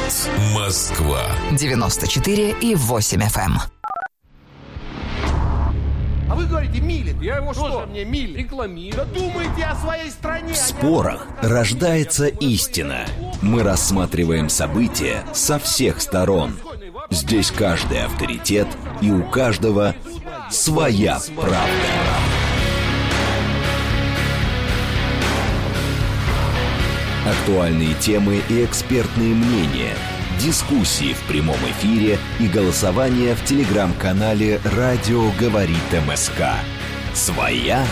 Говорит Москва. 94,8 FM. А вы говорите, Милин. Я его тоже что? мне Милин. Рекламирую. Да думайте о своей стране. В спорах рождается истина. Мы рассматриваем события со всех сторон. Здесь каждый авторитет, и у каждого своя правда. Актуальные темы и экспертные мнения, дискуссии в прямом эфире и голосование в телеграм-канале «Радио говорит МСК». «Своя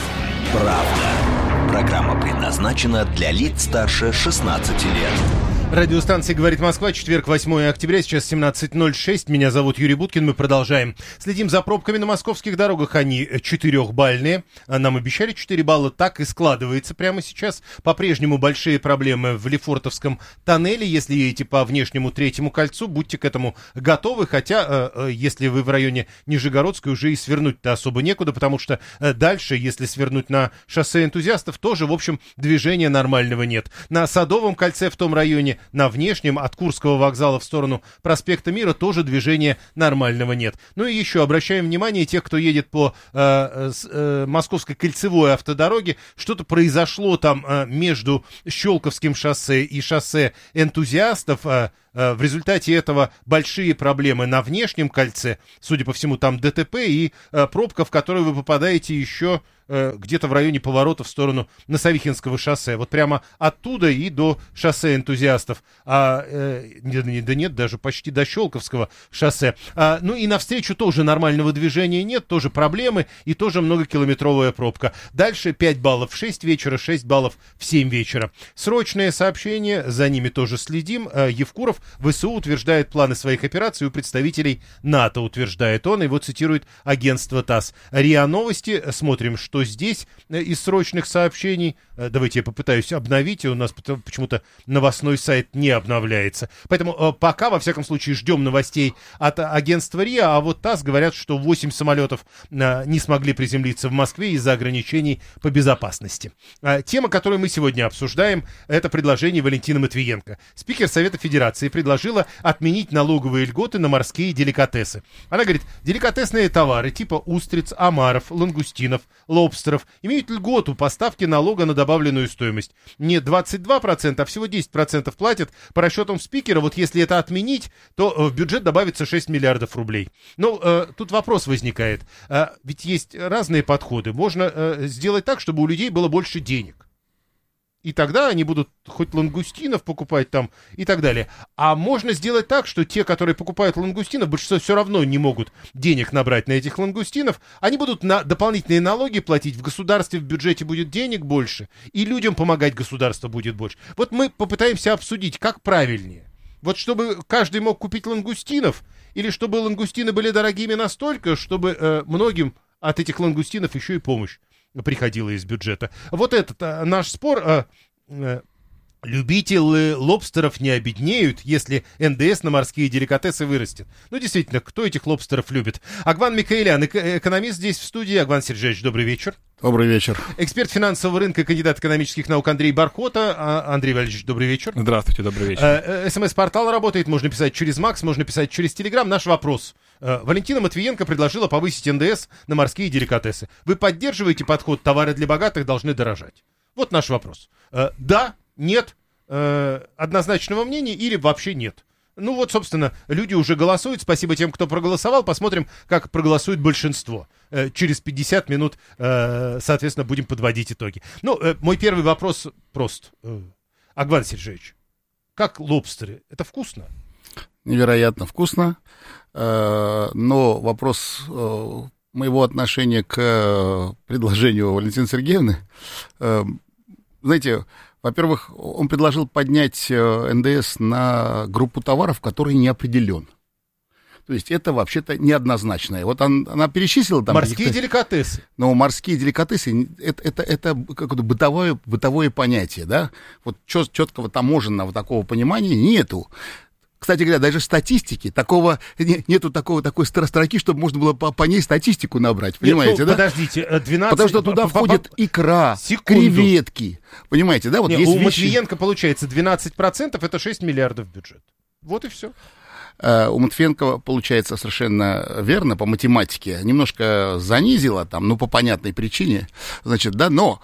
правда». Программа предназначена для лиц старше 16 лет. Радиостанция «Говорит Москва», четверг, 8 октября, сейчас 17:06. Меня зовут Юрий Буткин, мы продолжаем. Следим за пробками на московских дорогах, они 4-бальные. Нам обещали 4 балла, так и складывается прямо сейчас. По-прежнему большие проблемы в Лефортовском тоннеле. Если едете по внешнему третьему кольцу, будьте к этому готовы. Хотя, если вы в районе Нижегородской, уже и свернуть-то особо некуда, потому что дальше, если свернуть на шоссе Энтузиастов, тоже, в общем, движения нормального нет. На Садовом кольце в том районе, на внешнем, от Курского вокзала в сторону проспекта Мира, тоже движения нормального нет. Ну и еще обращаем внимание тех, кто едет по Московской кольцевой автодороге. Что-то произошло там между Щелковским шоссе и шоссе Энтузиастов. В результате этого большие проблемы на внешнем кольце. Судя по всему, там ДТП и пробка, в которую вы попадаете еще где-то в районе поворота в сторону Носовихинского шоссе. Вот прямо оттуда и до шоссе Энтузиастов. Да нет, даже почти до Щелковского шоссе. Ну и навстречу тоже нормального движения нет, тоже проблемы и тоже многокилометровая пробка. Дальше 5 баллов в 6 вечера, 6 баллов в 7 вечера. Срочное сообщение, за ними тоже следим. Евкуров, ВСУ утверждает планы своих операций у представителей НАТО, утверждает он, его цитирует агентство ТАСС. РИА Новости, смотрим, что здесь из срочных сообщений. Давайте я попытаюсь обновить, у нас почему-то новостной сайт не обновляется. Поэтому пока, во всяком случае, ждем новостей от агентства РИА, а вот ТАСС говорят, что 8 самолетов не смогли приземлиться в Москве из-за ограничений по безопасности. Тема, которую мы сегодня обсуждаем, это предложение Валентины Матвиенко. Спикер Совета Федерации предложила отменить налоговые льготы на морские деликатесы. Она говорит, деликатесные товары типа устриц, омаров, лангустинов, лобстеров имеют льготу по ставке налога на добавленную стоимость. Не 22%, а всего 10% платят. По расчетам спикера, вот если это отменить, то в бюджет добавится 6 миллиардов рублей. Ну, тут вопрос возникает. Ведь есть разные подходы. Можно сделать так, чтобы у людей было больше денег. И тогда они будут хоть лангустинов покупать там и так далее. А можно сделать так, что те, которые покупают лангустинов, большинство все равно не могут денег набрать на этих лангустинов. Они будут на дополнительные налоги платить, в государстве, в бюджете будет денег больше, и людям помогать государство будет больше. Вот мы попытаемся обсудить, как правильнее. Вот чтобы каждый мог купить лангустинов, или чтобы лангустины были дорогими настолько, чтобы многим от этих лангустинов еще и помощь приходила из бюджета. Вот этот наш спор. Любители лобстеров не обеднеют, если НДС на морские деликатесы вырастет. Ну, действительно, кто этих лобстеров любит? Агван Микаэлян, экономист, здесь в студии. Агван Сергеевич, добрый вечер. Добрый вечер. Эксперт финансового рынка, кандидат экономических наук Андрей Бархота. Андрей Валерьевич, добрый вечер. Здравствуйте, добрый вечер. СМС-портал работает, можно писать через Макс, можно писать через Телеграм. Наш вопрос. Валентина Матвиенко предложила повысить НДС на морские деликатесы. Вы поддерживаете подход «товары для богатых должны дорожать»? Вот наш вопрос. Да, нет, однозначного мнения или вообще нет? Ну вот, собственно, люди уже голосуют. Спасибо тем, кто проголосовал. Посмотрим, как проголосует большинство. Через 50 минут, соответственно, будем подводить итоги. Ну, мой первый вопрос прост. Агван Сергеевич, как лобстеры? Это вкусно? Невероятно вкусно. Но вопрос моего отношения к предложению Валентины Сергеевны. Знаете, во-первых, он предложил поднять НДС на группу товаров, который не определен. То есть это вообще-то неоднозначное. Вот она перечислила там... Морские деликатесы. Но морские деликатесы это какое-то бытовое понятие, да? Вот четкого таможенного такого понимания нету. Кстати говоря, даже статистики, нету такой строки, чтобы можно было по ней статистику набрать, понимаете, да? Подождите, 12... Потому что туда входит икра, креветки, понимаете, да? Вот у Матвиенко получается 12%, это 6 миллиардов бюджет. Вот и все. У Матвиенко получается совершенно верно по математике. Немножко занизила там, ну, по понятной причине. Значит, да, но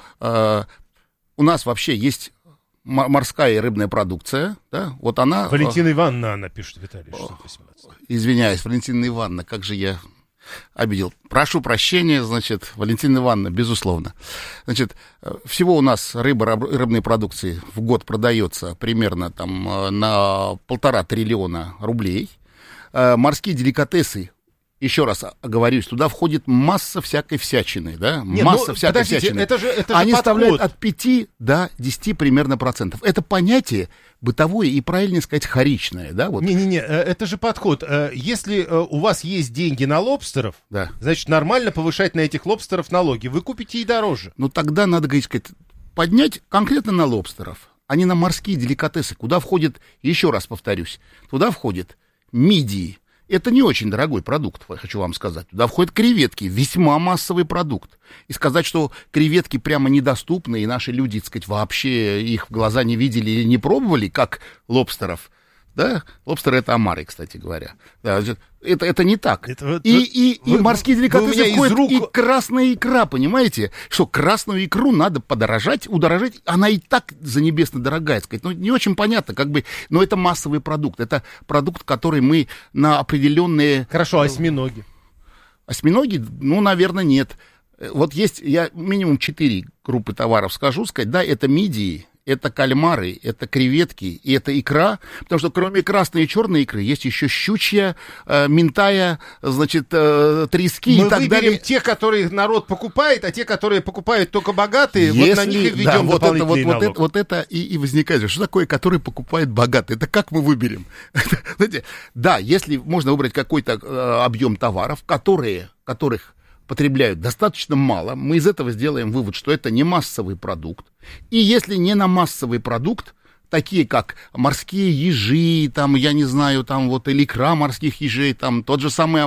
у нас вообще есть морская и рыбная продукция, да, вот она... Валентина Ивановна, она пишет, Виталий, 618. Извиняюсь, Валентина Ивановна, как же я обидел. Прошу прощения, значит, Валентина Ивановна, безусловно. Значит, всего у нас рыбной продукции в год продается примерно там на 1,5 триллиона рублей. Морские деликатесы, еще раз оговорюсь, туда входит масса всякой всячины, да? Масса всякой всячины. Это же они подход. составляют от 5 до 10 примерно процентов. Это понятие бытовое и, правильнее сказать, хоричное, да? Вот. Не-не-не, это же подход. Если у вас есть деньги на лобстеров, да, значит, нормально повышать на этих лобстеров налоги. Вы купите и дороже. Ну, тогда надо, говорить, поднять конкретно на лобстеров, а не на морские деликатесы, куда входит, еще раз повторюсь, туда входит мидии. Это не очень дорогой продукт, хочу вам сказать. Туда входят креветки, весьма массовый продукт. И сказать, что креветки прямо недоступны, и наши люди, так сказать, вообще их в глаза не видели или не пробовали, как лобстеров, да? Лобстеры — это омары, кстати говоря. Да, это не так. И морские деликатесы входят, и красная икра, понимаете? Что красную икру надо подорожать, удорожать, она и так занебесно дорогая, сказать. Ну, не очень понятно, как бы, но это массовый продукт. Это продукт, который мы на определенные... Хорошо, осьминоги? Осьминоги, ну, наверное, нет. Вот есть, я минимум 4 группы товаров скажу, сказать, да, это мидии, это кальмары, это креветки и это икра, потому что кроме красной и черной икры есть еще щучья, минтая, значит, трески и так далее. Мы выберем те, которые народ покупает, а те, которые покупают только богатые, вот на них и введем дополнительный налог. Вот это и возникает. Что такое, который покупает богатые? Это как мы выберем? Знаете, да, если можно выбрать какой-то объем товаров, которых потребляют достаточно мало, мы из этого сделаем вывод, что это не массовый продукт. И если не на массовый продукт, такие как морские ежи, там, я не знаю, там вот или икра морских ежей, там тот же самый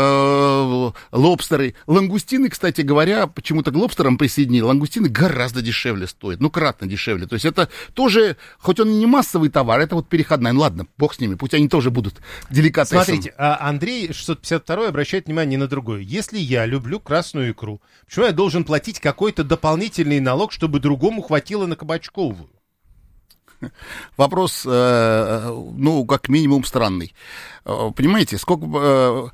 лобстеры. Лангустины, кстати говоря, почему-то к лобстерам присоединили, лангустины гораздо дешевле стоят, ну, кратно дешевле. То есть это тоже, хоть он и не массовый товар, это вот переходная. Ну, ладно, бог с ними, пусть они тоже будут деликатесом. Смотрите, Андрей 652 обращает внимание на другое. Если я люблю красную икру, почему я должен платить какой-то дополнительный налог, чтобы другому хватило на кабачковую? Вопрос, ну, как минимум, странный. Понимаете, сколько...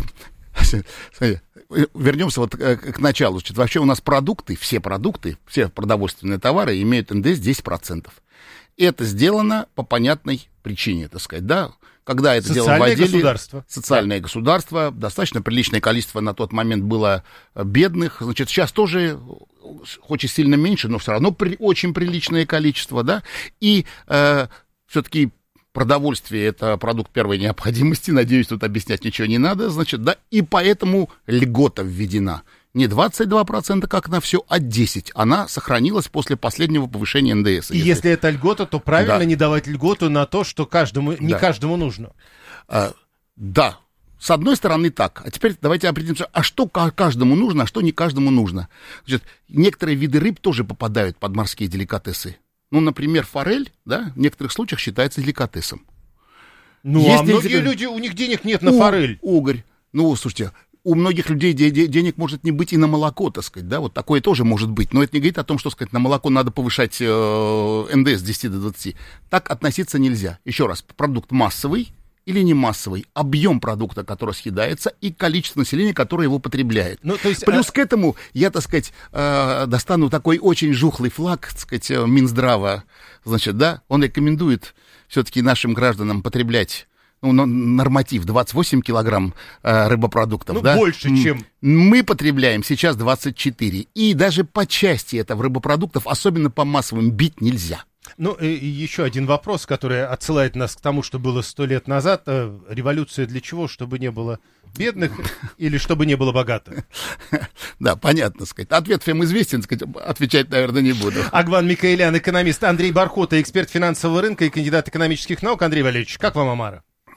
Вернемся вот к началу. Значит, вообще у нас продукты, все продовольственные товары имеют НДС 10%. Это сделано по понятной причине, так сказать, да? Когда это дело в отделе... Социальное государство. Достаточно приличное количество на тот момент было бедных. Значит, сейчас тоже, хоть и сильно меньше, но все равно очень приличное количество, да? И все-таки продовольствие — это продукт первой необходимости. Надеюсь, тут объяснять ничего не надо. Значит, да? И поэтому льгота введена. Не 22%, как на все, а 10%. Она сохранилась после последнего повышения НДС. И если это льгота, то правильно не давать льготу на то, что каждому нужно. Да, с одной стороны так. А теперь давайте определимся, а что каждому нужно, а что не каждому нужно. Значит, некоторые виды рыб тоже попадают под морские деликатесы. Ну, например, форель, да, в некоторых случаях считается деликатесом. Ну, а многие люди, у них денег нет на форель. Угорь. Ну, слушайте, у многих людей денег может не быть и на молоко, так сказать, да, вот такое тоже может быть, но это не говорит о том, что, сказать, на молоко надо повышать НДС с 10 до 20. Так относиться нельзя. Еще раз, продукт массовый или не массовый, объем продукта, который съедается, и количество населения, которое его потребляет. Ну, то есть, плюс к этому я, так сказать, достану такой очень жухлый флаг, так сказать, Минздрава, значит, да, он рекомендует все-таки нашим гражданам потреблять, ну, норматив 28 килограмм рыбопродуктов, ну, да? Больше, чем... Мы потребляем сейчас 24. И даже по части этого рыбопродуктов, особенно по массовым, бить нельзя. Ну, и еще один вопрос, который отсылает нас к тому, что было 100 лет назад. Революция для чего? Чтобы не было бедных или чтобы не было богатых? Да, понятно, сказать. Ответ всем известен, сказать, отвечать, наверное, не буду. Агван Микаэлян, экономист, Андрей Бархота, эксперт финансового рынка и кандидат экономических наук. Андрей Валерьевич, как вам Омара?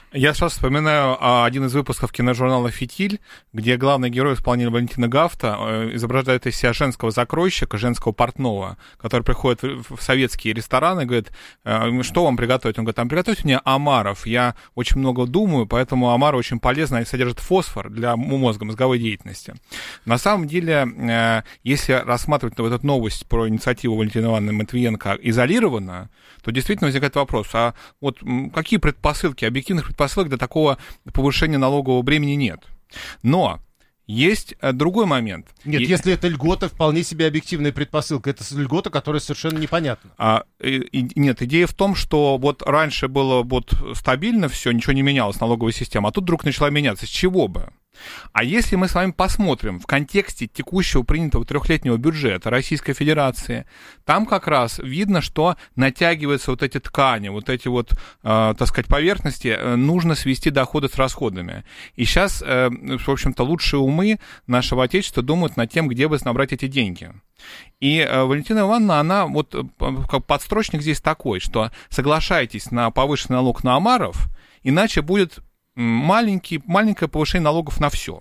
Я сейчас вспоминаю один из выпусков киножурнала «Фитиль», где главный герой исполнитель Валентина Гафта изображает из себя женского закройщика, женского портного, который приходит в советские рестораны и говорит, что вам приготовить? Он говорит, приготовьте мне омаров. Я очень много думаю, поэтому омары очень полезны, они содержат фосфор для мозга, мозговой деятельности. На самом деле, если рассматривать вот эту новость про инициативу Валентины Ивановны Матвиенко изолированно, то действительно возникает вопрос, а вот какие предпосылки, объективных предпосылок для такого повышения налогового бремени нет. Но есть другой момент. Нет, если это льгота, вполне себе объективная предпосылка. Это льгота, которая совершенно непонятна. Нет, идея в том, что вот раньше было вот стабильно все, ничего не менялось, налоговая система, а тут вдруг начала меняться. С чего бы? А если мы с вами посмотрим в контексте текущего принятого 3-летнего бюджета Российской Федерации, там как раз видно, что натягиваются вот эти ткани, вот эти вот, так сказать, поверхности, нужно свести доходы с расходами. И сейчас, в общем-то, лучшие умы нашего Отечества думают над тем, где бы набрать эти деньги. И Валентина Ивановна, она вот как подстрочник здесь такой, что соглашайтесь на повышенный налог на омаров, иначе будет маленькое повышение налогов на все.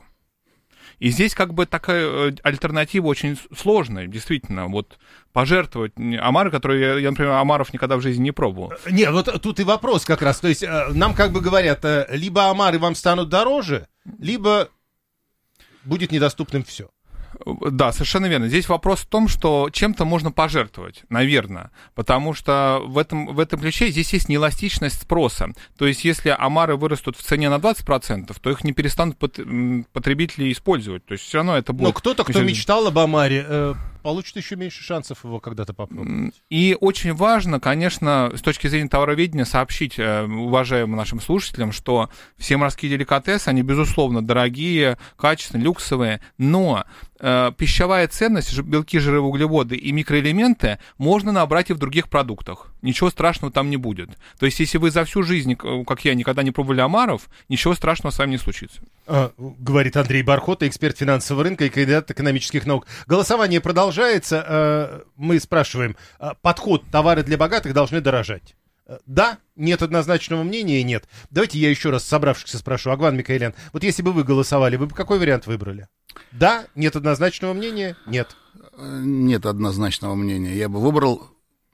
И здесь как бы такая альтернатива очень сложная, действительно, вот пожертвовать омары, которые я, например, омаров никогда в жизни не пробовал. Не, вот тут и вопрос как раз, то есть нам как бы говорят, либо омары вам станут дороже, либо будет недоступным все. Да, совершенно верно. Здесь вопрос в том, что чем-то можно пожертвовать, наверное, потому что в этом ключе здесь есть неэластичность спроса. То есть если омары вырастут в цене на 20%, то их не перестанут потребители использовать. То есть все равно это будет... Но кто-то, кто мечтал об омаре, получит еще меньше шансов его когда-то попробовать. И очень важно, конечно, с точки зрения товароведения сообщить уважаемым нашим слушателям, что все морские деликатесы, они, безусловно, дорогие, качественные, люксовые, но пищевая ценность, белки, жиры, углеводы и микроэлементы можно набрать и в других продуктах. Ничего страшного там не будет. То есть, если вы за всю жизнь, как я, никогда не пробовали омаров, ничего страшного с вами не случится. Говорит Андрей Бархота, эксперт финансового рынка и кандидат экономических наук. Голосование продолжается. Мы спрашиваем, подход «товары для богатых должны дорожать». Да, нет однозначного мнения, нет. Давайте я еще раз собравшихся спрошу. Агван Микаэлян, вот если бы вы голосовали, вы бы какой вариант выбрали? Да, нет однозначного мнения, нет. Нет однозначного мнения. Я бы выбрал,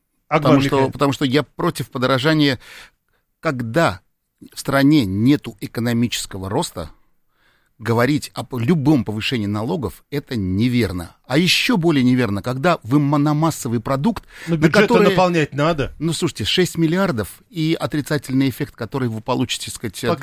потому что я против подорожания. Когда в стране нету экономического роста, говорить об любом повышении налогов — это неверно. А еще более неверно, когда вы на массовый продукт... Но бюджет наполнять надо. Ну, слушайте, 6 миллиардов и отрицательный эффект, который вы получите, так сказать,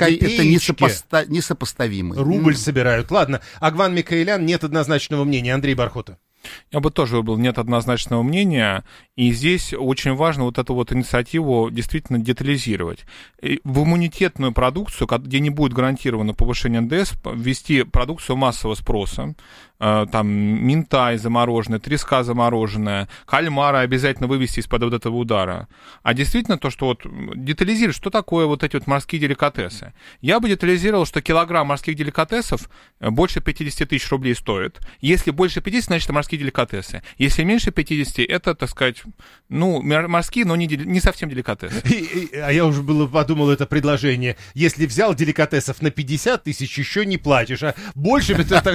это несопоставимый. Рубль собирают. Ладно, Агван Микаэлян, нет однозначного мнения. Андрей Бархота. Я бы тоже выбрал нет однозначного мнения, и здесь очень важно вот эту вот инициативу действительно детализировать. В иммунитетную продукцию, где не будет гарантировано повышение НДС, ввести продукцию массового спроса, там минтай замороженная, треска замороженная, кальмара обязательно вывести из-под вот этого удара. А действительно то, что вот детализировать, что такое вот эти вот морские деликатесы. Я бы детализировал, что килограмм морских деликатесов больше 50 тысяч рублей стоит. Если больше 50, значит, это морские деликатесы. Если меньше 50, это, так сказать, ну, морские, но не совсем деликатесы. А я уже было подумал это предложение. Если взял деликатесов на 50 тысяч, еще не платишь, а больше...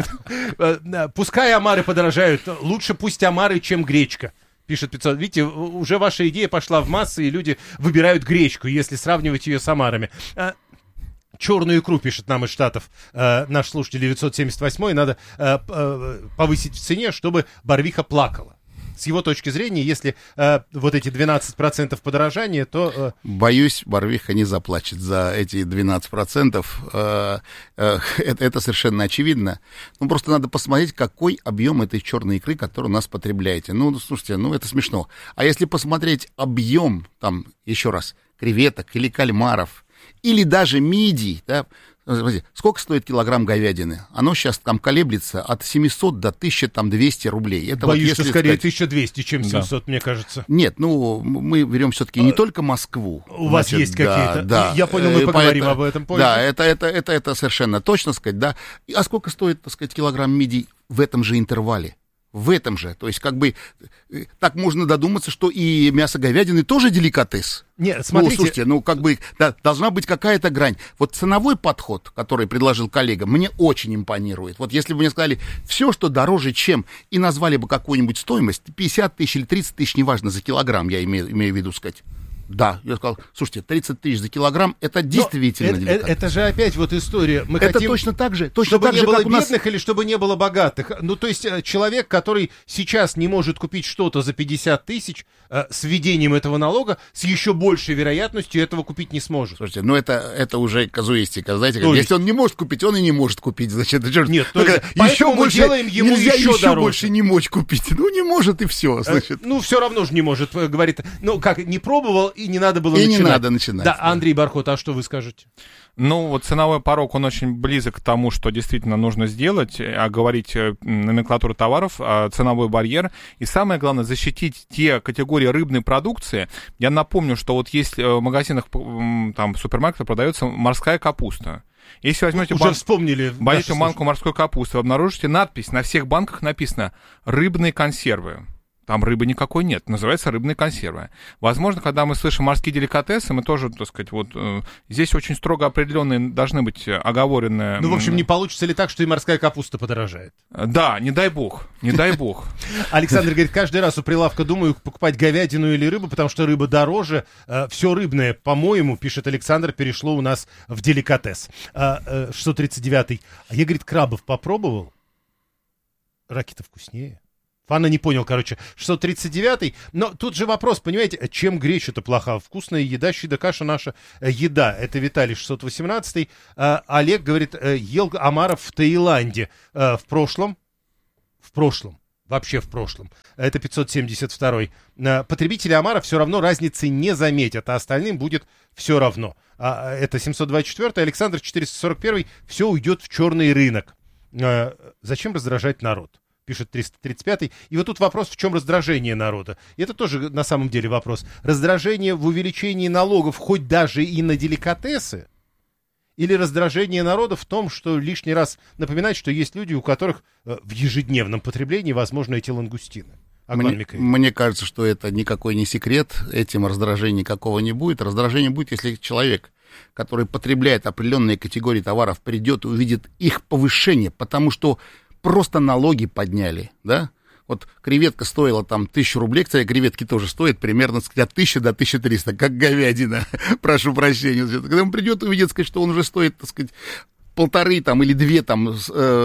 Пускай омары подорожают, лучше пусть омары, чем гречка, пишет 500. Видите, уже ваша идея пошла в массы, и люди выбирают гречку, если сравнивать ее с омарами. Черную икру, пишет нам из Штатов наш слушатель 978, надо повысить в цене, чтобы Барвиха плакала. С его точки зрения, если вот эти 12% подорожания, то... Боюсь, Барвиха не заплачет за эти 12%. Это совершенно очевидно. Ну, просто надо посмотреть, какой объем этой черной икры, которую у нас потребляете. Ну, слушайте, это смешно. А если посмотреть объем, там, еще раз, креветок или кальмаров, или даже мидий, да, смотрите, сколько стоит килограмм говядины? Оно сейчас там колеблется от 700 до 1200 рублей. Это боюсь, вот, что скорее 1200, чем 700, да. Мне кажется. Нет, мы берем все-таки не только Москву. У вас есть какие-то? Да. Я понял, мы поговорим об этом позже. Да, это совершенно точно сказать, да. А сколько стоит, так сказать, килограмм мидий в этом же интервале? в этом же. То есть, как бы, так можно додуматься, что и мясо говядины тоже деликатес. Нет, смотрите. Слушайте, как бы, да, должна быть какая-то грань. Вот ценовой подход, который предложил коллега, мне очень импонирует. Вот если бы мне сказали, все, что дороже, чем, и назвали бы какую-нибудь стоимость, 50 тысяч или 30 тысяч, неважно, за килограмм, я имею в виду сказать. Да, я сказал, слушайте, 30 тысяч за килограмм, это действительно деликатес. Это же опять вот история. Мы это хотим, точно так же, чтобы не было как у нас... бедных или чтобы не было богатых. Ну, то есть человек, который сейчас не может купить что-то за 50 тысяч, с введением этого налога, с еще большей вероятностью этого купить не сможет. Слушайте, это уже казуистика, знаете, если он не может купить, он и не может купить, значит, нет, еще больше делаем ему нельзя еще дороже. Больше не мочь купить, не может и все, значит. Все равно же не может, говорит, не пробовал и не надо было начинать. И не надо начинать. Да, Андрей Бархот, а что вы скажете? Вот ценовой порог, он очень близок к тому, что действительно нужно сделать, оговорить номенклатуру товаров, ценовой барьер, и самое главное, защитить те категории рыбной продукции. Я напомню, что вот есть в магазинах, там, в супермаркетах продается морская капуста. Если возьмете банку морской капусты, вы обнаружите надпись, на всех банках написано «рыбные консервы». Там рыбы никакой нет, называется рыбные консервы. Возможно, когда мы слышим морские деликатесы, мы тоже, так сказать, здесь очень строго определенные должны быть оговоренные... в общем, не получится ли так, что и морская капуста подорожает? Да, не дай бог, не дай бог. Александр говорит, каждый раз у прилавка думаю, покупать говядину или рыбу, потому что рыба дороже. Все рыбное, по-моему, пишет Александр, перешло у нас в деликатес. 639-й. А я, говорит, крабов попробовал? Раки-то вкуснее. Фана не понял, 639-й. Но тут же вопрос, понимаете, чем греча-то плоха? Вкусная еда, щи да каша наша еда. Это Виталий, 618-й. Олег говорит, ел омаров в Таиланде. В прошлом. Это 572-й. Потребители омара все равно разницы не заметят, а остальным будет все равно. Это 724-й. Александр, 441-й. Все уйдет в черный рынок. Зачем раздражать народ? Пишет 335-й. И вот тут вопрос, в чем раздражение народа. И это тоже на самом деле вопрос. Раздражение в увеличении налогов хоть даже и на деликатесы? Или раздражение народа в том, что лишний раз напоминать, что есть люди, у которых в ежедневном потреблении возможно эти лангустины? Мне кажется, что это никакой не секрет. Этим раздражения никакого не будет. Раздражение будет, если человек, который потребляет определенные категории товаров, придет и увидит их повышение, потому что просто налоги подняли, да? Вот креветка стоила там 1000 рублей, кстати, креветки тоже стоят примерно, так сказать, от 1000 до 1300, как говядина, прошу прощения. Когда он придет и увидит, сказать, что он уже стоит, так сказать, 1,5 там, или 2 там,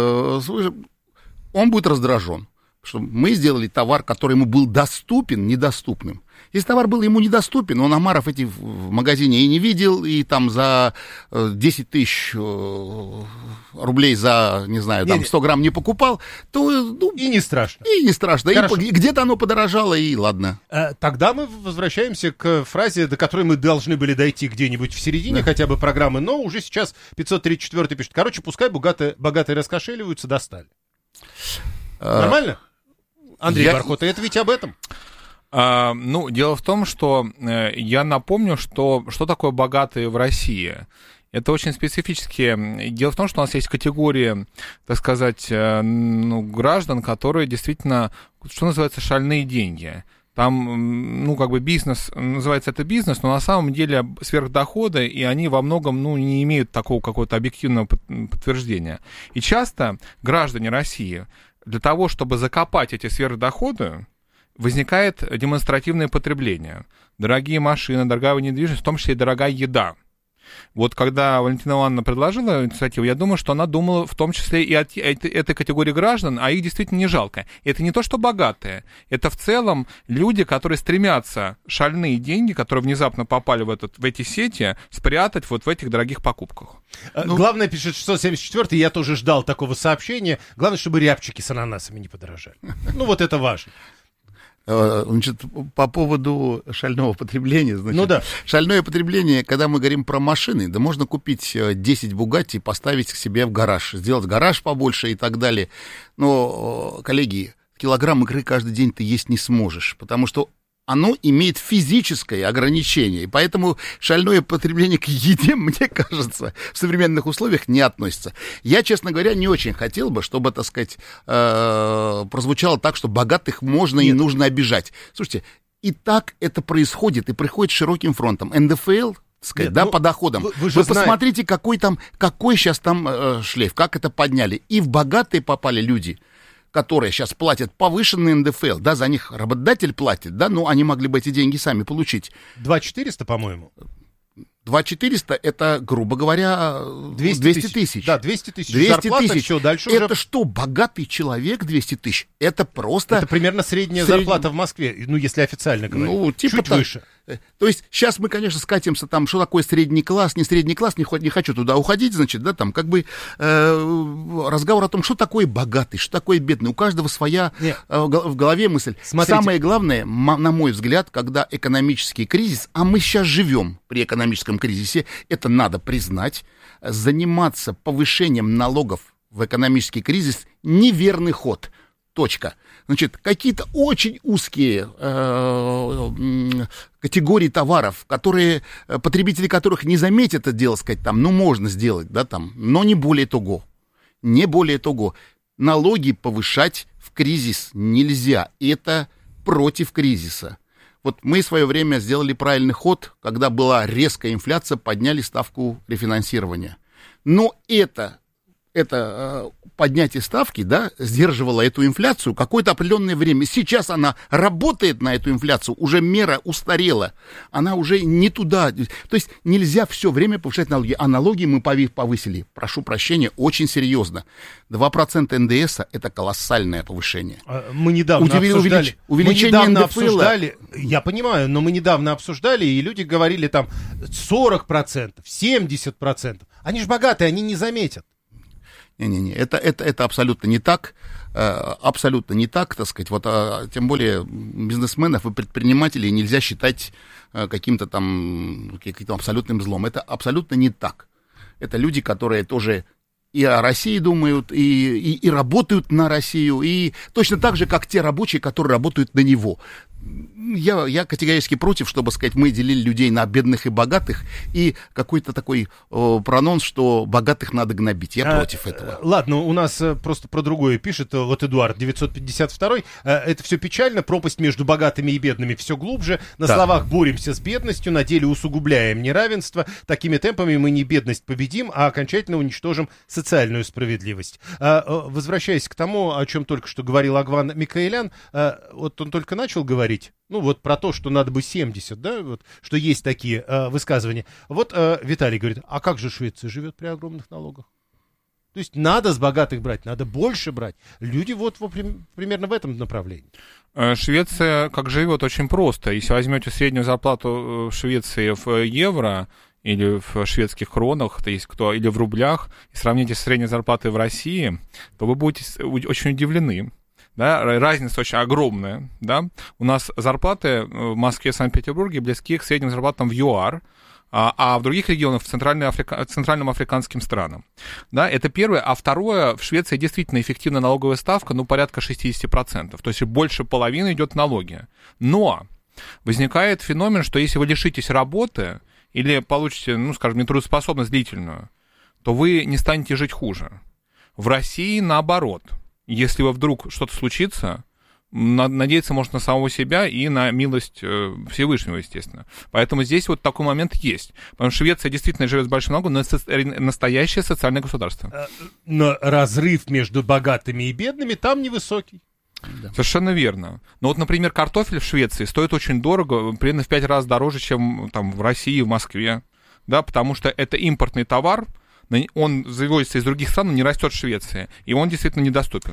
он будет раздражен. Что мы сделали товар, который ему был доступен, недоступным. Если товар был ему недоступен, он омаров эти в магазине и не видел, и там за 10 тысяч рублей за, не знаю, там 100 грамм не покупал, то... и не страшно. И не страшно. И где-то оно подорожало, и ладно. Тогда мы возвращаемся к фразе, до которой мы должны были дойти где-нибудь в середине хотя бы программы, но уже сейчас 534 пишет. Пускай богатые раскошеливаются, достали. Нормально? Андрей Бархот, это ведь об этом. Дело в том, что я напомню, что такое богатые в России. Это очень специфические. Дело в том, что у нас есть категории, так сказать, граждан, которые действительно, что называется, шальные деньги. Там, бизнес, называется это бизнес, но на самом деле сверхдоходы, и они во многом, не имеют такого какого-то объективного подтверждения. И часто граждане России для того, чтобы закопать эти сверхдоходы, возникает демонстративное потребление. Дорогие машины, дорогая недвижимость, в том числе и дорогая еда. Вот когда Валентина Ивановна предложила инициативу, я думаю, что она думала в том числе и о этой категории граждан, а их действительно не жалко. Это не то, что богатые, это в целом люди, которые стремятся шальные деньги, которые внезапно попали в эти сети, спрятать вот в этих дорогих покупках. Главное, пишет 674-й, я тоже ждал такого сообщения, главное, чтобы рябчики с ананасами не подорожали. Вот это важно. Значит, по поводу шального потребления, шальное потребление, когда мы говорим про машины, да можно купить 10 Бугатти и поставить к себе в гараж, сделать гараж побольше и так далее. Но, коллеги, килограмм икры каждый день ты есть не сможешь, потому что оно имеет физическое ограничение. И поэтому шальное потребление к еде, мне кажется, в современных условиях не относится. Я, честно говоря, не очень хотел бы, чтобы, так сказать, прозвучало так, что богатых можно и нужно обижать. Слушайте, и так это происходит, и приходит широким фронтом. НДФЛ, так сказать, по доходам. Вы посмотрите, какой сейчас там шлейф, как это подняли. И в богатые попали люди, которые сейчас платят повышенный НДФЛ, да, за них работодатель платит, да, ну, они могли бы эти деньги сами получить. 2400, по-моему. 2400 это, грубо говоря, 200 тысяч. Да, 200 тысяч. 200 зарплата, тысяч. Все, дальше это уже... что, богатый человек 200 тысяч? Это просто... Это примерно средняя зарплата в Москве, ну, если официально говорить. Ну, типа чуть так. выше. То есть сейчас мы, конечно, скатимся там, что такое средний класс, не средний класс, не хочу туда уходить, значит, да, там как бы разговор о том, что такое богатый, что такое бедный. У каждого своя в голове мысль. Смотрите. Самое главное, на мой взгляд, когда экономический кризис, а мы сейчас живем при экономическом кризисе, это надо признать, заниматься повышением налогов в экономический кризис неверный ход. Точка. Значит, какие-то очень узкие категории товаров, которые, потребители которых не заметят это дело, сказать, там, ну, можно сделать, да, там, но не более того. Не более того. Налоги повышать в кризис нельзя. Это против кризиса. Вот мы в свое время сделали правильный ход, когда была резкая инфляция, подняли ставку рефинансирования. Но это поднятие ставки, да, сдерживало эту инфляцию какое-то определенное время. Сейчас она работает на эту инфляцию, уже мера устарела, она уже не туда. То есть нельзя все время повышать налоги. А налоги мы повысили, прошу прощения, очень серьезно. 2% НДС — это колоссальное повышение. Мы недавно обсуждали. Увеличение НДФЛ. Я понимаю, но мы недавно обсуждали, и люди говорили там 40%, 70%. Они же богатые, они не заметят. Не-не-не, это абсолютно не так, так сказать, вот, тем более бизнесменов и предпринимателей нельзя считать каким-то там абсолютным злом, это абсолютно не так, это люди, которые тоже и о России думают, и работают на Россию, и точно так же, как те рабочие, которые работают на него. Я категорически против, чтобы, сказать, мы делили людей на бедных и богатых, и какой-то такой прононс, что богатых надо гнобить. Я против этого. Ладно, у нас просто про другое пишет, вот Эдуард 952. Это все печально, пропасть между богатыми и бедными все глубже. На словах боремся с бедностью, на деле усугубляем неравенство. Такими темпами мы не бедность победим, а окончательно уничтожим социальную справедливость. Возвращаясь к тому, о чем только что говорил Агван Микаэлян, вот он только начал говорить, ну вот про то, что надо бы 70, да, вот, что есть такие высказывания. Вот Виталий говорит, а как же Швеция живет при огромных налогах? То есть надо с богатых брать, надо больше брать. Люди вот примерно в этом направлении. Швеция как живет очень просто. Если возьмете среднюю зарплату в Швеции в евро или в шведских кронах, то есть или в рублях, и сравните с средней зарплатой в России, то вы будете очень удивлены. Да, разница очень огромная, да. У нас зарплаты в Москве, Санкт-Петербурге близки к средним зарплатам в ЮАР, а в других регионах, в центральным африканским странам. Да, это первое. А второе, в Швеции действительно эффективная налоговая ставка, ну, порядка 60%. То есть больше половины идет налоги. Но возникает феномен, что если вы лишитесь работы или получите, ну, скажем, нетрудоспособность длительную, то вы не станете жить хуже. В России наоборот. Если вдруг что-то случится, надеяться можно на самого себя и на милость Всевышнего, естественно. Поэтому здесь вот такой момент есть. Потому что Швеция действительно живет с большим налогом, но это настоящее социальное государство. Но разрыв между богатыми и бедными там невысокий. Да. Совершенно верно. Но вот, например, картофель в Швеции стоит очень дорого, примерно в 5 раз дороже, чем там в России, в Москве. Да, потому что это импортный товар, он завозится из других стран, но не растет в Швеции. И он действительно недоступен.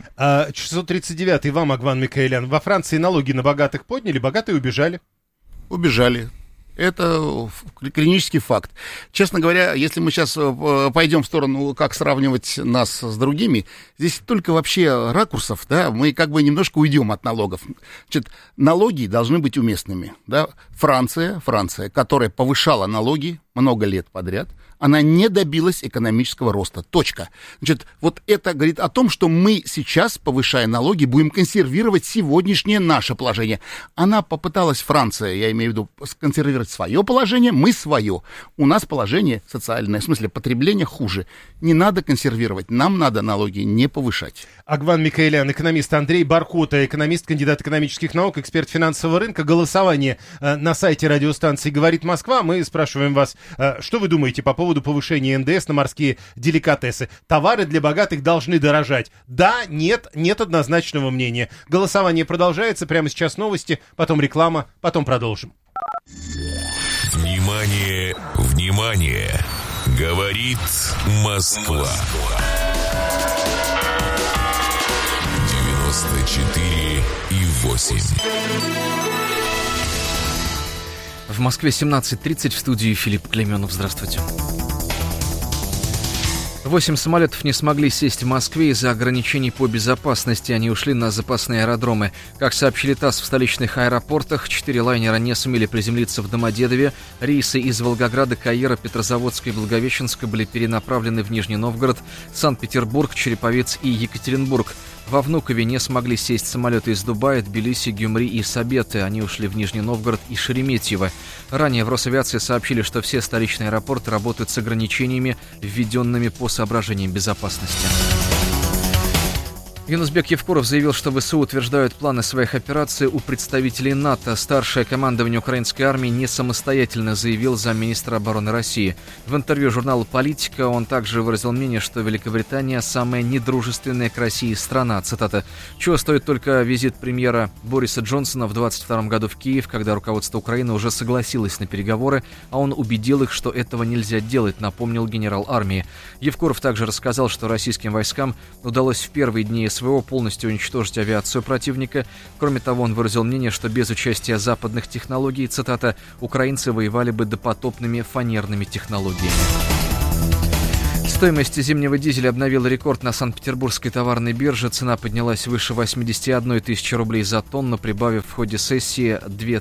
639-й вам, Агван Микаэлян. Во Франции налоги на богатых подняли, богатые убежали. Убежали. Это клинический факт. Честно говоря, если мы сейчас пойдем в сторону, как сравнивать нас с другими, здесь только вообще ракурсов, да, мы как бы немножко уйдем от налогов. Значит, налоги должны быть уместными, да. Франция, которая повышала налоги, много лет подряд, она не добилась экономического роста. Точка. Значит, вот это говорит о том, что мы сейчас, повышая налоги, будем консервировать сегодняшнее наше положение. Она попыталась, Франция, я имею в виду, консервировать свое положение, мы свое. У нас положение социальное, в смысле потребление хуже. Не надо консервировать, нам надо налоги не повышать. Агван Микаэлян, экономист, Андрей Баркота, экономист, кандидат экономических наук, эксперт финансового рынка. Голосование на сайте радиостанции «Говорит Москва». Мы спрашиваем вас, что вы думаете по поводу повышения НДС на морские деликатесы? Товары для богатых должны дорожать. Да, нет, нет однозначного мнения. Голосование продолжается. Прямо сейчас новости, потом реклама, потом продолжим. Внимание, внимание! Говорит Москва. 94,8. В Москве 17:30, в студии Филипп Клеменов. Здравствуйте. 8 самолетов не смогли сесть в Москве из-за ограничений по безопасности. Они ушли на запасные аэродромы. Как сообщили ТАСС, в столичных аэропортах 4 лайнера не сумели приземлиться в Домодедове. Рейсы из Волгограда, Каира, Петрозаводска и Благовещенска были перенаправлены в Нижний Новгород, Санкт-Петербург, Череповец и Екатеринбург. Во Внукове не смогли сесть самолеты из Дубая, Тбилиси, Гюмри и Сабеты. Они ушли в Нижний Новгород и Шереметьево. Ранее в Росавиации сообщили, что все столичные аэропорты работают с ограничениями, введенными по соображениям безопасности. Юнусбек Евкуров заявил, что ВСУ утверждают планы своих операций у представителей НАТО. Старшее командование украинской армии не самостоятельно, заявил замминистра обороны России. В интервью журналу «Политика» он также выразил мнение, что Великобритания самая недружественная к России страна. Цитата. «Чего стоит только визит премьера Бориса Джонсона в 2022 году в Киев, когда руководство Украины уже согласилось на переговоры, а он убедил их, что этого нельзя делать», напомнил генерал армии. Евкуров также рассказал, что российским войскам удалось в первые дни СВО полностью уничтожить авиацию противника. Кроме того, он выразил мнение, что без участия западных технологий, цитата, украинцы воевали бы допотопными фанерными технологиями. Стоимость зимнего дизеля обновила рекорд на Санкт-Петербургской товарной бирже. Цена поднялась выше 81 тысячи рублей за тонну, прибавив в ходе сессии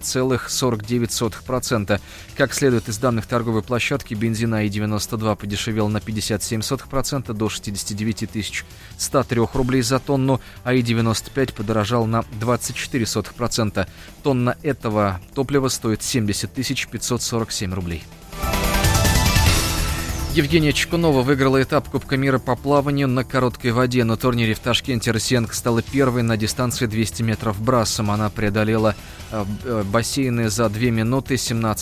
2,49%. Как следует из данных торговой площадки, бензин АИ-92 подешевел на 0,57% до 69 103 рублей за тонну, АИ-95 подорожал на 24%. Тонна этого топлива стоит 70 547 рублей. Евгения Чекунова выиграла этап Кубка мира по плаванию на короткой воде. На турнире в Ташкенте россиянка стала первой на дистанции 200 метров брасом. Она преодолела бассейны за 2 минуты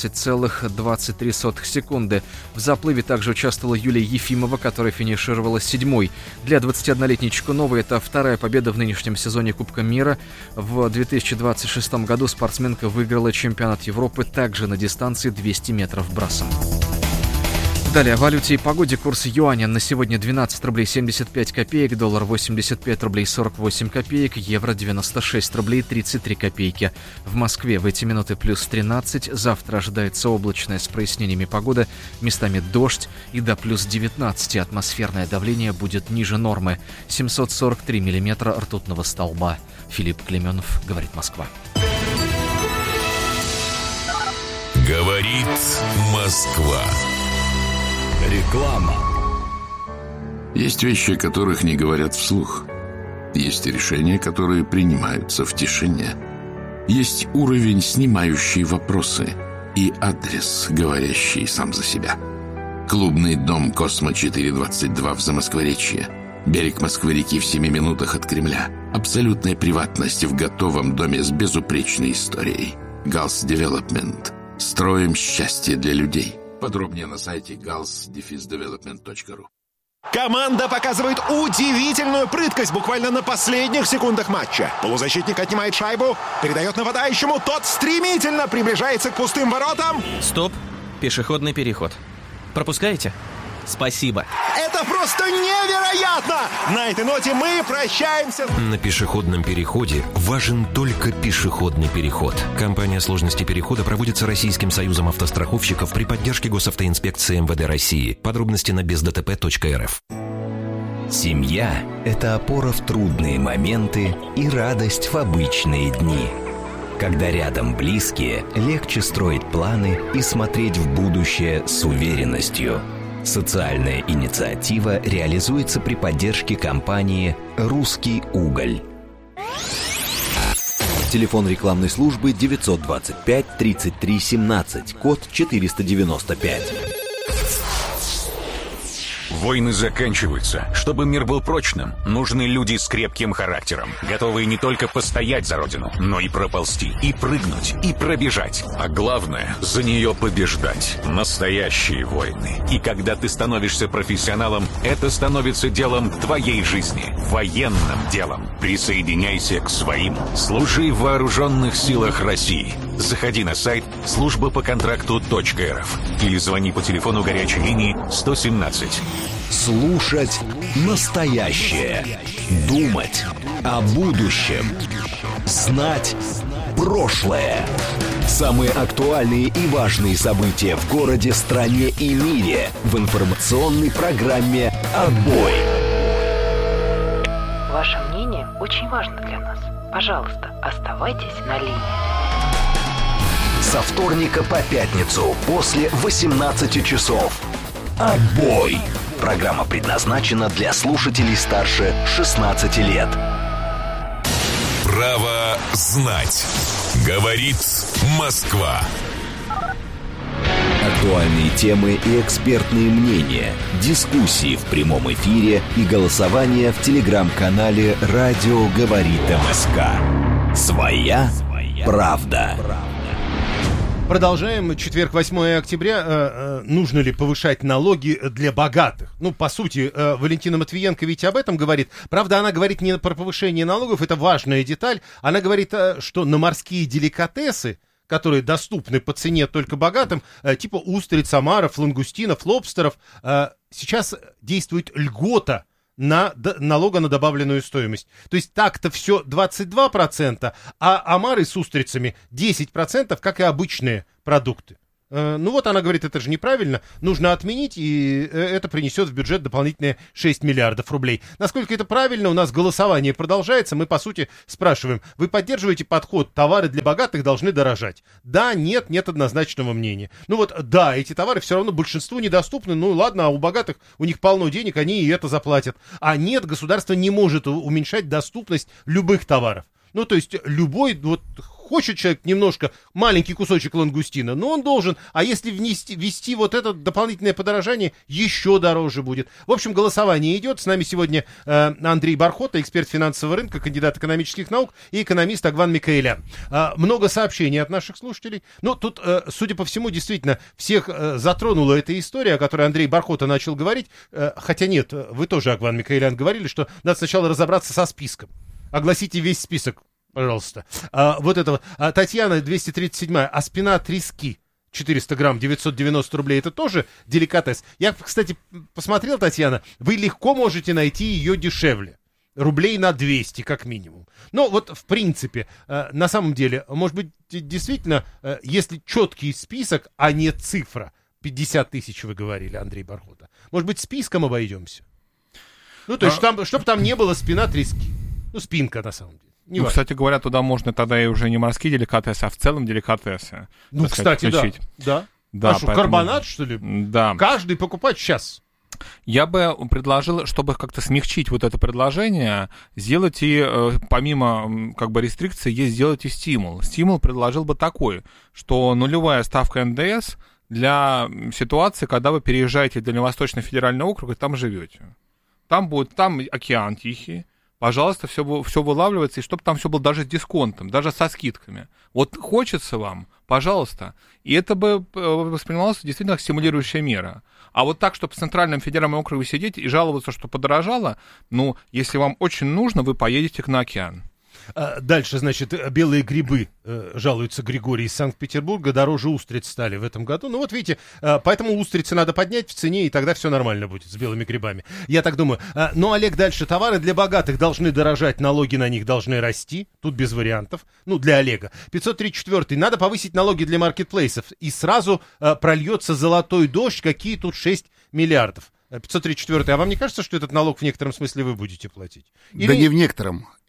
17,23 секунды. В заплыве также участвовала Юлия Ефимова, которая финишировала 7-й. Для 21-летней Чекуновой это вторая победа в нынешнем сезоне Кубка мира. В 2026 году спортсменка выиграла чемпионат Европы также на дистанции 200 метров брасом. Далее о валюте и погоде. Курс юаня на сегодня 12 рублей 75 копеек, доллар 85 рублей 48 копеек, евро 96 рублей 33 копейки. В Москве в эти минуты плюс 13, завтра ожидается облачная с прояснениями погода, местами дождь и до плюс 19 атмосферное давление будет ниже нормы. 743 миллиметра ртутного столба. Филипп Клеменов, говорит Москва. Говорит Москва. Реклама. Есть вещи, о которых не говорят вслух. Есть решения, которые принимаются в тишине. Есть уровень, снимающий вопросы, и адрес, говорящий сам за себя. Клубный дом «Космо-422» в Замоскворечье. Берег Москвы-реки в 7 минутах от Кремля. Абсолютная приватность в готовом доме с безупречной историей. Галс Девелопмент. Строим счастье для людей. Подробнее на сайте gals-development.ru. Команда показывает удивительную прыткость буквально на последних секундах матча. Полузащитник отнимает шайбу, передает нападающему, тот стремительно приближается к пустым воротам. Стоп, пешеходный переход. Пропускаете? Спасибо. Это просто невероятно! На этой ноте мы прощаемся. На пешеходном переходе важен только пешеходный переход. Кампания сложности перехода проводится Российским союзом автостраховщиков при поддержке Госавтоинспекции МВД России. Подробности на бездтп.рф. Семья – это опора в трудные моменты и радость в обычные дни. Когда рядом близкие, легче строить планы и смотреть в будущее с уверенностью. Социальная инициатива реализуется при поддержке компании «Русский уголь». Телефон рекламной службы 925 33 17, код 495. Войны заканчиваются. Чтобы мир был прочным, нужны люди с крепким характером, готовые не только постоять за родину, но и проползти, и прыгнуть, и пробежать. А главное, за нее побеждать. Настоящие войны. И когда ты становишься профессионалом, это становится делом твоей жизни. Военным делом. Присоединяйся к своим. Служи в вооруженных силах России. Заходи на сайт службапоконтракту.рф или звони по телефону горячей линии 117. Слушать настоящее. Думать о будущем. Знать прошлое. Самые актуальные и важные события в городе, стране и мире в информационной программе «Отбой». Ваше мнение очень важно для нас. Пожалуйста, оставайтесь на линии. Со вторника по пятницу после 18 часов. «Отбой». Программа предназначена для слушателей старше 16 лет. Право знать. Говорит Москва. Актуальные темы и экспертные мнения, дискуссии в прямом эфире и голосование в телеграм-канале «Радио говорит МСК». Своя правда. Продолжаем. Четверг, 8 октября. Нужно ли повышать налоги для богатых? Ну, по сути, Валентина Матвиенко ведь об этом говорит. Правда, она говорит не про повышение налогов, это важная деталь. Она говорит, что на морские деликатесы, которые доступны по цене только богатым, типа устриц, омаров, лангустинов, лобстеров, сейчас действует льгота на налога на добавленную стоимость. То есть так-то все 22%, а омары с устрицами 10%, как и обычные продукты. Ну вот она говорит, это же неправильно, нужно отменить, и это принесет в бюджет дополнительные 6 миллиардов рублей. Насколько это правильно, у нас голосование продолжается, мы по сути спрашиваем, вы поддерживаете подход, товары для богатых должны дорожать? Да, нет, нет однозначного мнения. Ну вот, да, эти товары все равно большинству недоступны, ну ладно, а у богатых, у них полно денег, они и это заплатят. А нет, государство не может уменьшать доступность любых товаров. Ну, то есть любой, вот хочет человек немножко, маленький кусочек лангустина, но он должен, а если ввести вот это дополнительное подорожание, еще дороже будет. В общем, голосование идет. С нами сегодня Андрей Бархота, эксперт финансового рынка, кандидат экономических наук, и экономист Агван Микаэлян. Много сообщений от наших слушателей. Ну, тут, судя по всему, действительно, всех затронула эта история, о которой Андрей Бархота начал говорить. Хотя нет, вы тоже, Агван Микаэлян, говорили, что надо сначала разобраться со списком. Огласите весь список, пожалуйста. Вот это вот. Татьяна, 237-я. А спина трески. 400 грамм, 990 рублей. Это тоже деликатес. Я, кстати, посмотрел, Татьяна, вы легко можете найти ее дешевле. Рублей на 200, как минимум. Но вот, в принципе, на самом деле, может быть, действительно, если четкий список, а не цифра, 50 тысяч, вы говорили, Андрей Бархота, может быть, списком обойдемся? Ну, то есть, чтобы там не было спина трески. Ну, спинка, на самом деле. Ну, кстати говоря, туда можно тогда и уже не морские деликатесы, а в целом деликатесы. Ну, кстати, включить. Да. А что, поэтому... карбонат, что ли? Да. Каждый покупать сейчас. Я бы предложил, чтобы как-то смягчить вот это предложение, сделать и, помимо как бы рестрикций, есть сделать и стимул. Стимул предложил бы такой, что нулевая ставка НДС для ситуации, когда вы переезжаете в Дальневосточный федеральный округ и там живете. Там океан тихий. Пожалуйста, все вылавливается, и чтобы там все было даже с дисконтом, даже со скидками. Вот хочется вам, пожалуйста. И это бы воспринималось действительно как стимулирующая мера. А вот так, чтобы в Центральном федеральном округе сидеть и жаловаться, что подорожало, ну, если вам очень нужно, вы поедете на океан. Дальше, значит, белые грибы, жалуется Григорий из Санкт-Петербурга, дороже устриц стали в этом году. Ну вот видите, поэтому устрицы надо поднять в цене, и тогда все нормально будет с белыми грибами. Я так думаю. Ну, Олег, дальше. Товары для богатых должны дорожать, налоги на них должны расти. Тут без вариантов. Ну, для Олега. 534. Надо повысить налоги для маркетплейсов. И сразу прольется золотой дождь. Какие тут 6 миллиардов. 534. А вам не кажется, что этот налог в некотором смысле вы будете платить? Да не в некотором.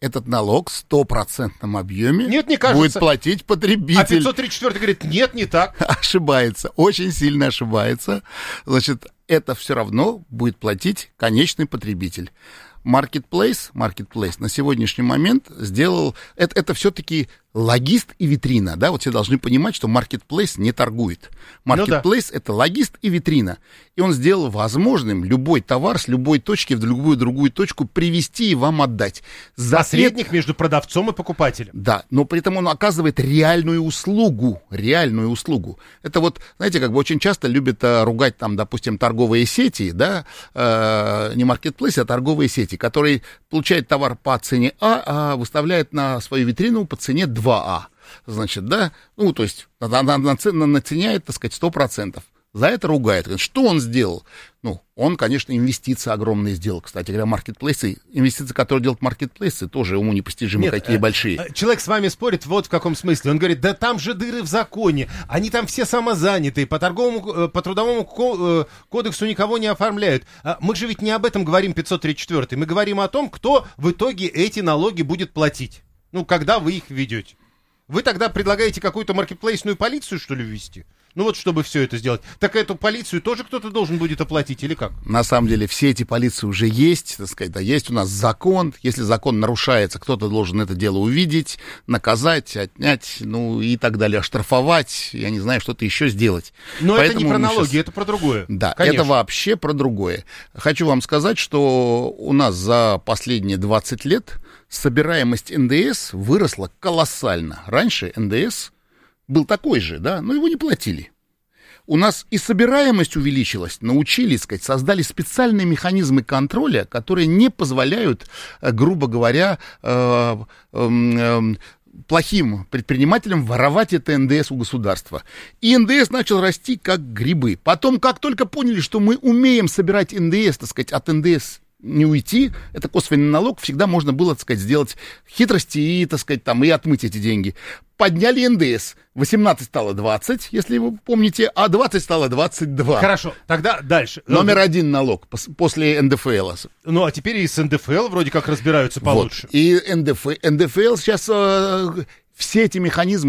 этот налог в 100% объеме Нет, не кажется. будет платить потребитель. А 534 говорит, нет, не так. Ошибается, очень сильно ошибается. Значит, это все равно будет платить конечный потребитель. Marketplace на сегодняшний момент сделал... Это все-таки логист и витрина, да, вот все должны понимать, что Marketplace не торгует. Marketplace — это логист и витрина. И он сделал возможным любой товар с любой точки в любую другую точку привезти и вам отдать. Посредник между продавцом и покупателем. Да, но при этом он оказывает реальную услугу. Это вот, знаете, как бы очень часто любят ругать там, допустим, торговые сети, да, не Marketplace, а торговые сети, которые получают товар по цене А выставляют на свою витрину по цене 2А. Значит, да, ну, то есть наценяет, так сказать, 100%. За это ругает. Что он сделал? Ну, он, конечно, инвестиции огромные сделал. Кстати говоря, маркетплейсы, инвестиции, которые делают маркетплейсы, тоже уму непостижимо, какие большие. Человек с вами спорит вот в каком смысле. Он говорит, да там же дыры в законе, они там все самозанятые, по трудовому кодексу никого не оформляют. Мы же ведь не об этом говорим, 534. Мы говорим о том, кто в итоге эти налоги будет платить. Ну, когда вы их ведете. Вы тогда предлагаете какую-то маркетплейсную полицию, что ли, ввести? Ну вот, чтобы все это сделать. Так эту полицию тоже кто-то должен будет оплатить, или как? На самом деле, все эти полиции уже есть, так сказать, да, есть у нас закон. Если закон нарушается, кто-то должен это дело увидеть, наказать, отнять, ну и так далее, оштрафовать, я не знаю, что-то еще сделать. Но поэтому это не про налоги, это про другое. Да, конечно. Это вообще про другое. Хочу вам сказать, что у нас за последние 20 лет собираемость НДС выросла колоссально. Раньше НДС был такой же, да, но его не платили. У нас и собираемость увеличилась, научились, сказать, создали специальные механизмы контроля, которые не позволяют, грубо говоря, плохим предпринимателям воровать это НДС у государства. И НДС начал расти как грибы. Потом, как только поняли, что мы умеем собирать НДС, так сказать, от НДС не уйти, это косвенный налог, всегда можно было, так сказать, сделать хитрости и, так сказать, там, и отмыть эти деньги. Подняли НДС. 18 стало 20, если вы помните, а 20 стало 22. Хорошо, тогда дальше. Номер один налог после НДФЛ. Ну, а теперь и с ндфл вроде как разбираются получше. Вот. И НДФЛ сейчас все эти механизмы